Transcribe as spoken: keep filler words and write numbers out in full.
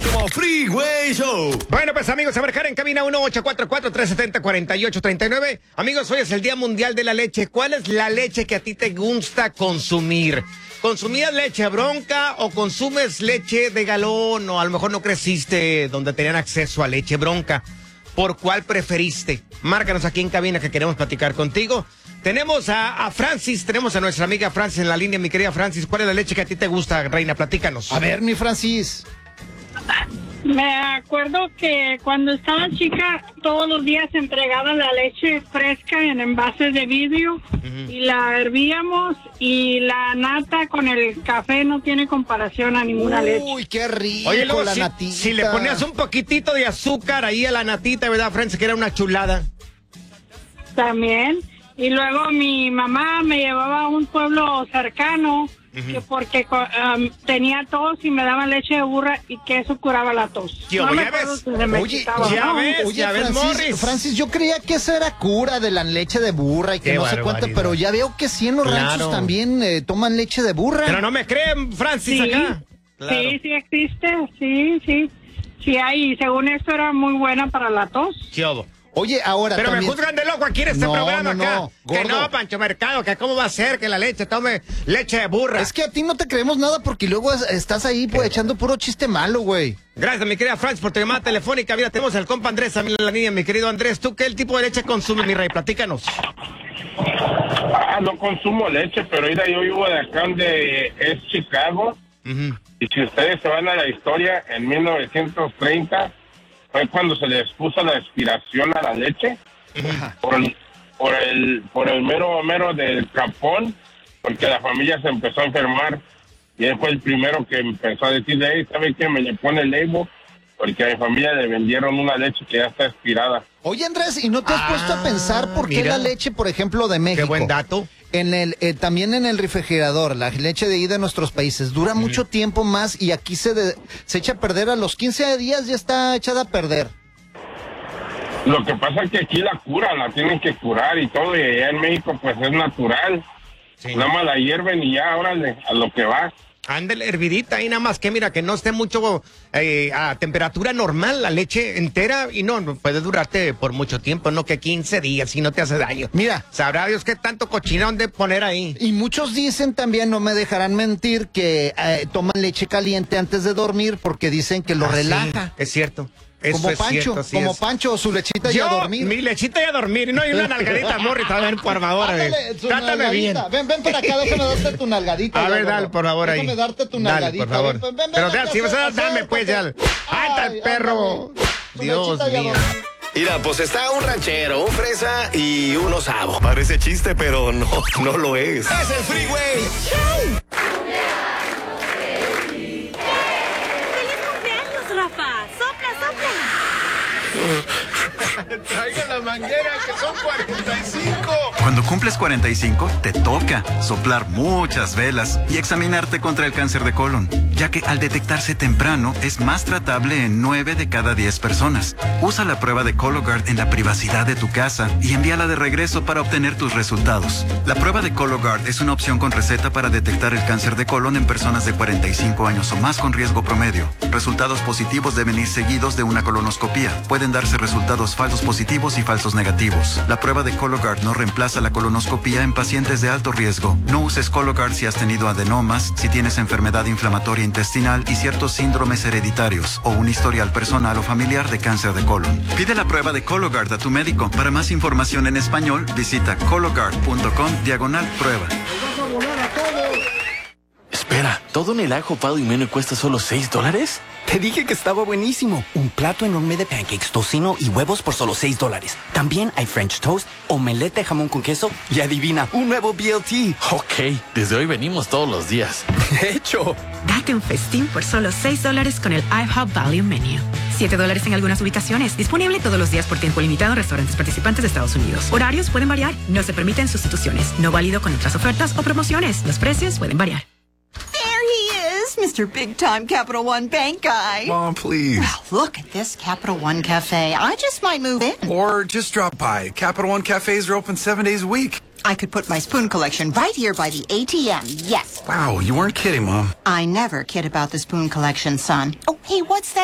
como Freeway Show. Bueno, pues amigos, a marcar en cabina uno ocho cuatro cuatro, tres siete cero, cuatro ocho tres nueve. Amigos, hoy es el Día Mundial de la Leche. ¿Cuál es la leche que a ti te gusta consumir? ¿Consumías leche bronca o consumes leche de galón? O a lo mejor no creciste donde tenían acceso a leche bronca. ¿Por cuál preferiste? Márcanos aquí en cabina que queremos platicar contigo. Tenemos a, a Francis, tenemos a nuestra amiga Francis en la línea. Mi querida Francis, ¿cuál es la leche que a ti te gusta, reina? Platícanos. A ver, mi Francis. Me acuerdo que cuando estaba chica, todos los días entregaban la leche fresca en envases de vidrio uh-huh. y la hervíamos, y la nata con el café no tiene comparación a ninguna Uy, leche. Uy, qué rico. Oye, luego, la si, natita. Si le ponías un poquitito de azúcar ahí a la natita, ¿verdad, Francis? Que era una chulada. También. Y luego mi mamá me llevaba a un pueblo cercano, uh-huh. que porque um, tenía tos y me daban leche de burra y que eso curaba la tos. Yo, no ya ves. Si se me Oye, quitaba, ya ¿no? ves, Oye, ya ves, Francis, Morris. Francis, yo creía que esa era cura de la leche de burra y que Qué no sé cuánto, barbaridad. pero ya veo que sí en los Claro. ranchos también eh, toman leche de burra. Pero no me creen, Francis, Sí, acá. Claro. sí, sí existe, sí, sí. Sí hay, y según esto era muy buena para la tos. ¿Qué hubo? Oye, ahora Pero también... me juzgan de loco aquí en este No, programa no, acá. no, que gordo. no, Pancho Mercado, que cómo va a ser que la leche tome leche de burra. Es que a ti no te creemos nada porque luego es- estás ahí pues, echando puro chiste malo, güey. Gracias, mi querida Francis, por tu llamada telefónica. Mira, tenemos al compa Andrés también en la línea. Mi querido Andrés, ¿tú qué tipo de leche consumes, mi rey? Platícanos. Ah, no consumo leche, pero mira, yo vivo de acá donde es Chicago. Uh-huh. Y si ustedes se van a la historia, en mil novecientos treinta fue cuando se les puso la expiración a la leche. Por el, por el por el mero mero del capón, porque la familia se empezó a enfermar y él fue el primero que empezó a decirle, hey, ¿sabe qué? Me le pone el label, porque a mi familia le vendieron una leche que ya está expirada. Oye, Andrés, ¿y no te has Ah, puesto a pensar por qué mira. la leche, por ejemplo, de México? Qué buen dato. En el, eh, también en el refrigerador, la leche de ahí de nuestros países dura uh-huh. mucho tiempo más y aquí se, de, se echa a perder a los quince días, ya está echada a perder. Lo que pasa es que aquí la curan, la tienen que curar y todo, y allá en México pues es natural. Sí. Nada más la hierven y ya, órale, a lo que va. Ándale, hervidita ahí nada más que mira, que no esté mucho eh, a temperatura normal la leche entera y no, no puede durarte por mucho tiempo, no que quince días y no te hace daño. Mira. Sabrá Dios qué tanto cochinón de poner ahí. Y muchos dicen también, no me dejarán mentir, que eh, toman leche caliente antes de dormir porque dicen que lo Ah, relaja. sí, es cierto. Eso Como es Pancho, cierto, sí como es. Pancho, su lechita y Yo, a dormir. mi lechita y a dormir, y no hay una nalgadita, Morris, a ver, por favor, a ver. Ándale, su Trátame bien. nalgadita. Ven, ven para acá, déjame darte tu nalgadita. A ya, ver, gordo. dale, por favor, ahí. Déjame darte tu Dale, nalgadita. por favor. Ven, ven, ven, Pero ven, da, si vas a dame, pues, ya. ¡Ay, está el perro! Tu Dios lechita y a mío. dormir. Mira, pues está un ranchero, un fresa y un osavo. Parece chiste, pero no, no lo es. Es el Freeway. ¡Feliz cumpleaños, Rafa! ¡Sopla, sopla! Traigan la manguera, que son cuarenta y cinco. Cuando cumples cuarenta y cinco, te toca soplar muchas velas y examinarte contra el cáncer de colon, ya que al detectarse temprano es más tratable en nueve de cada diez personas. Usa la prueba de Cologuard en la privacidad de tu casa y envíala de regreso para obtener tus resultados. La prueba de Cologuard es una opción con receta para detectar el cáncer de colon en personas de cuarenta y cinco años o más con riesgo promedio. Resultados positivos deben ir seguidos de una colonoscopía. Pueden darse resultados falsos positivos y falsos negativos. La prueba de Cologuard no reemplaza la colonoscopía en pacientes de alto riesgo. No uses Cologuard si has tenido adenomas, si tienes enfermedad inflamatoria intestinal y ciertos síndromes hereditarios o un historial personal o familiar de cáncer de colon. Pide la prueba de Cologuard a tu médico. Para más información en español, visita cologuard.com diagonal prueba. Espera, ¿todo en el ajo Pado y Meno cuesta solo seis dólares? Te dije que estaba buenísimo. Un plato enorme de pancakes, tocino y huevos por solo seis dólares. También hay French toast, omelette de jamón con queso y adivina, un nuevo B L T. Ok, desde hoy venimos todos los días. De hecho. Date un festín por solo seis dólares con el IHOP Value Menu. siete dólares en algunas ubicaciones. Disponible todos los días por tiempo limitado en restaurantes participantes de Estados Unidos. Horarios pueden variar. No se permiten sustituciones. No válido con otras ofertas o promociones. Los precios pueden variar. Mister Big Time Capital One Bank guy. Mom, please. Well, look at this Capital One Cafe. I just might move in. Or just drop by. Capital One cafes are open seven days a week. I could put my spoon collection right here by the A T M, yes. Wow, you weren't kidding, Mom. I never kid about the spoon collection, son. Oh, hey, what's that?